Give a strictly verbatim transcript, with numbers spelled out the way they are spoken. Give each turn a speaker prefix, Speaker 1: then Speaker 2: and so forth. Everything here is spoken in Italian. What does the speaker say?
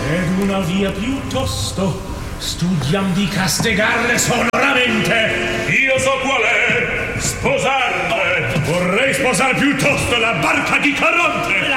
Speaker 1: Ed una via piuttosto studiam di castigarle sonoramente.
Speaker 2: Io so qual è, sposarle.
Speaker 1: Vorrei sposare piuttosto la barca di Caronte.
Speaker 3: La